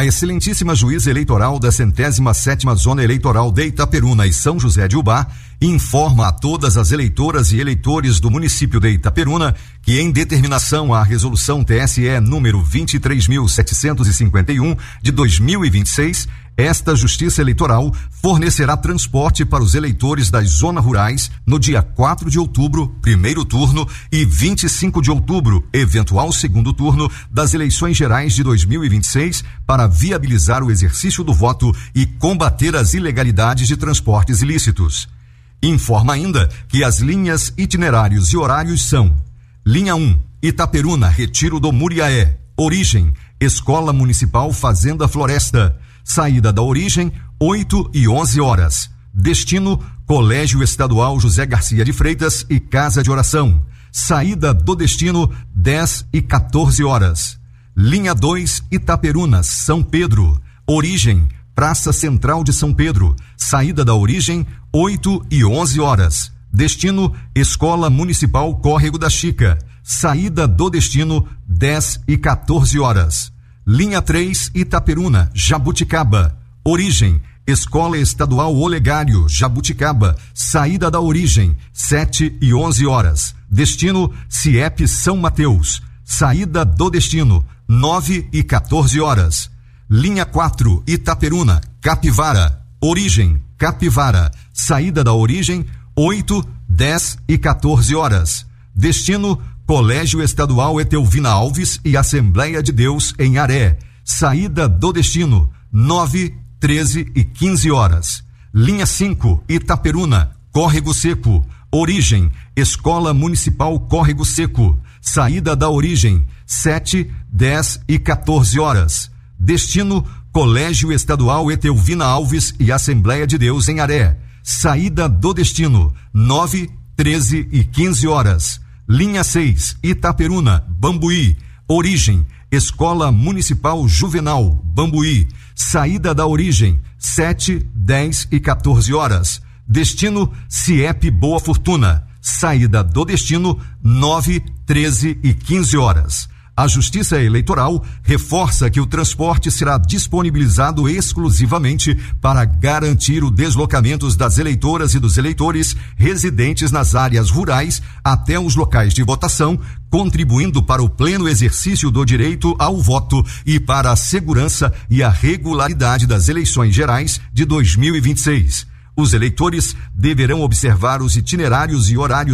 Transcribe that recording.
A excelentíssima juíza eleitoral da 107ª Zona Eleitoral de Itaperuna e São José de Ubá informa a todas as eleitoras e eleitores do município de Itaperuna que, em determinação à resolução TSE número 23.751 de 2026, esta Justiça Eleitoral fornecerá transporte para os eleitores das zonas rurais no dia 4 de outubro, primeiro turno, e 25 de outubro, eventual segundo turno, das eleições gerais de 2026, para viabilizar o exercício do voto e combater as ilegalidades de transportes ilícitos. Informa ainda que as linhas, itinerários e horários são: linha 1, Itaperuna, Retiro do Muriaé. Origem, Escola Municipal Fazenda Floresta. Saída da origem, 8 e 11 horas. Destino, Colégio Estadual José Garcia de Freitas e Casa de Oração. Saída do destino, 10 e 14 horas. Linha 2, Itaperuna, São Pedro. Origem, Praça Central de São Pedro. Saída da origem, 8 e 11 horas. Destino, Escola Municipal Córrego da Chica. Saída do destino, 10 e 14 horas. Linha 3, Itaperuna, Jabuticaba. Origem, Escola Estadual Olegário, Jabuticaba. Saída da origem, 7 e 11 horas. Destino, CIEP São Mateus. Saída do destino, 9 e 14 horas. Linha 4, Itaperuna, Capivara. Origem, Capivara. Saída da origem, 8, 10 e 14 horas. Destino, Colégio Estadual Etelvina Alves e Assembleia de Deus em Aré. Saída do destino, 9, 13 e 15 horas. Linha 5, Itaperuna, Córrego Seco. Origem, Escola Municipal Córrego Seco. Saída da origem, 7, 10 e 14 horas. Destino, Colégio Estadual Etelvina Alves e Assembleia de Deus em Aré. Saída do destino, 9, 13 e 15 horas. Linha 6, Itaperuna, Bambuí. Origem, Escola Municipal Juvenal, Bambuí. Saída da origem, 7, 10 e 14 horas. Destino, CIEP Boa Fortuna. Saída do destino, 9, 13 e 15 horas. A Justiça Eleitoral reforça que o transporte será disponibilizado exclusivamente para garantir o deslocamento das eleitoras e dos eleitores residentes nas áreas rurais até os locais de votação, contribuindo para o pleno exercício do direito ao voto e para a segurança e a regularidade das eleições gerais de 2026. Os eleitores deverão observar os itinerários e horários